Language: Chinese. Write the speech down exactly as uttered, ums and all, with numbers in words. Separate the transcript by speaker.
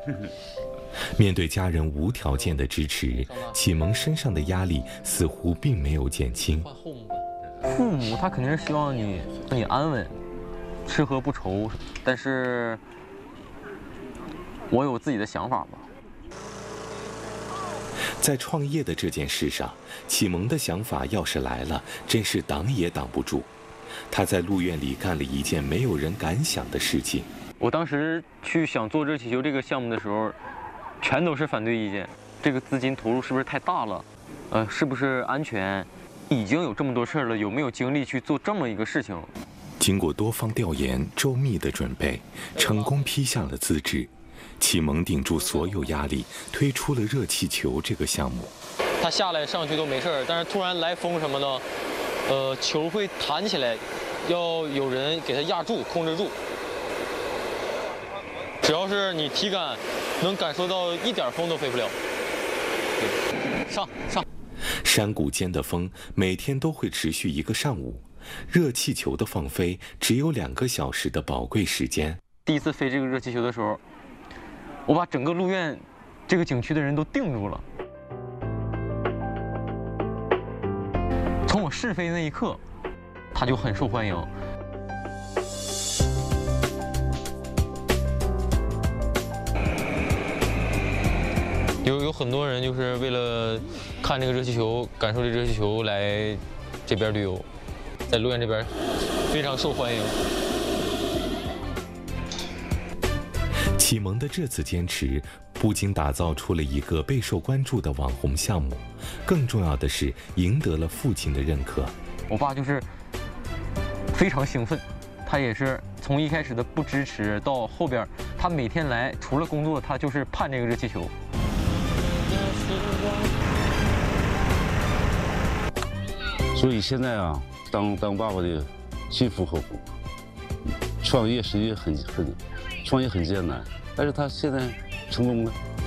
Speaker 1: 面对家人无条件的支持，启蒙身上的压力似乎并没有减轻。
Speaker 2: 父母他肯定是希望你你安稳，吃喝不愁，但是我有自己的想法吧。
Speaker 1: 在创业的这件事上，启蒙的想法要是来了，真是挡也挡不住。他在路院里干了一件没有人敢想的事情。
Speaker 2: 我当时去想做热气球这个项目的时候，全都是反对意见。这个资金投入是不是太大了？呃，是不是安全？已经有这么多事儿了，有没有精力去做这么一个事情？
Speaker 1: 经过多方调研、周密的准备，成功批下了资质。启蒙顶住所有压力，推出了热气球这个项目。
Speaker 2: 它下来上去都没事儿，但是突然来风什么的，呃，球会弹起来，要有人给它压住、控制住。只要是你体感能感受到一点风都飞不了。上上。
Speaker 1: 山谷间的风每天都会持续一个上午，热气球的放飞只有两个小时的宝贵时间。
Speaker 2: 第一次飞这个热气球的时候，我把整个鹿苑这个景区的人都定住了。从我试飞那一刻，它就很受欢迎。有有很多人就是为了看这个热气球，感受这热气球来这边旅游，在鹿苑这边非常受欢迎。
Speaker 1: 启蒙的这次坚持，不仅打造出了一个备受关注的网红项目，更重要的是赢得了父亲的认可。我爸就是非常兴奋，他也是从一开始的不支持到后边，他每天来除了工作，他就是盼这个热气球。
Speaker 3: 所以现在啊，当当爸爸的心服口服。创业实际很很，创业很艰难，但是他现在成功了。